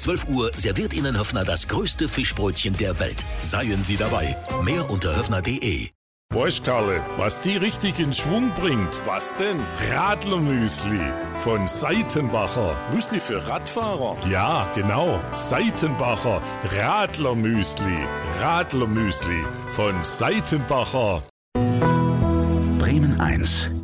12 Uhr serviert Ihnen Höffner das größte Fischbrötchen der Welt. Seien Sie dabei. Mehr unter höffner.de. Weißt Karle, was die richtig in Schwung bringt? Was denn? Radlermüsli von Seitenbacher. Müsli für Radfahrer? Ja, genau. Seitenbacher Radlermüsli. Radlermüsli von Seitenbacher. Bremen 1